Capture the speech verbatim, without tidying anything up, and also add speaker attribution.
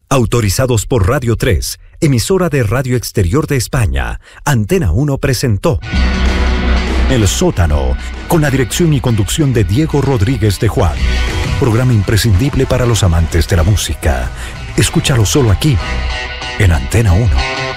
Speaker 1: Autorizados por Radio tres, emisora de Radio Exterior de España, Antena uno presentó El Sótano, con la dirección y conducción de Diego Rodríguez de Juan. Programa imprescindible para los amantes de la música. Escúchalo solo aquí, en Antena uno.